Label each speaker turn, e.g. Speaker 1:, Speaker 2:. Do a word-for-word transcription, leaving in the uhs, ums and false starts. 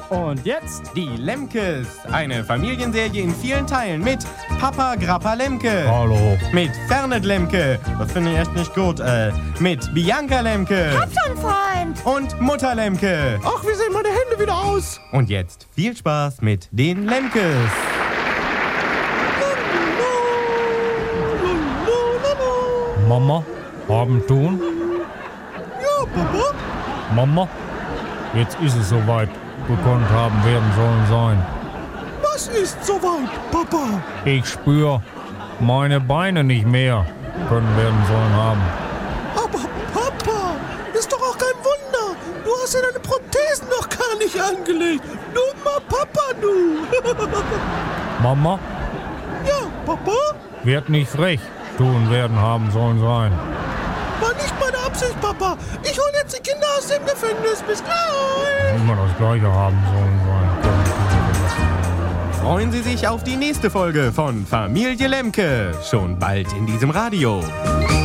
Speaker 1: Und jetzt
Speaker 2: Die Lemkes, eine Familienserie in vielen Teilen mit Papa Grappa Lemke.
Speaker 3: Hallo.
Speaker 2: Mit Fernet Lemke, das finde ich echt nicht gut, äh, mit Bianca Lemke.
Speaker 4: Hab schon, Freund.
Speaker 2: Und Mutter Lemke.
Speaker 3: Ach, wie sehen meine Hände wieder aus?
Speaker 2: Und jetzt viel Spaß mit den Lemkes.
Speaker 3: Mama, haben tun?
Speaker 5: Ja, Papa?
Speaker 3: Mama, jetzt ist es soweit. Gekonnt haben werden sollen sein.
Speaker 5: Was ist soweit, Papa?
Speaker 3: Ich spür meine Beine nicht mehr können werden sollen haben.
Speaker 5: Aber Papa, ist doch auch kein Wunder. Du hast ja deine Prothesen noch gar nicht angelegt. Dummer Papa, du.
Speaker 3: Mama,
Speaker 5: Ja, Papa?
Speaker 3: wird nicht frech tun werden haben sollen sein.
Speaker 5: War nicht meine Absicht, Papa. Ich hole jetzt die Kinder aus dem Gefängnis. Bis gleich.
Speaker 3: Immer das Gleiche haben sollen sein.
Speaker 2: Freuen Sie sich auf die nächste Folge von Familie Lemke. Schon bald in diesem Radio.